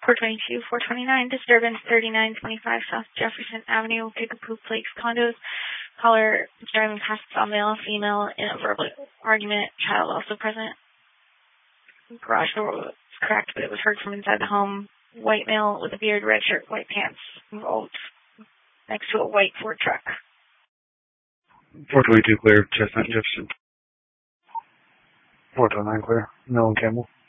422, 429, disturbance 3925 South Jefferson Avenue, Kickapoo Lakes Condos. Caller driving past saw male, female in a verbal argument, child also present. Garage door was cracked, but it was heard from inside the home. White male with a beard, red shirt, white pants, involved next to a white Ford truck. 422 clear, Chestnut Jefferson. 429 clear, Mill and Campbell.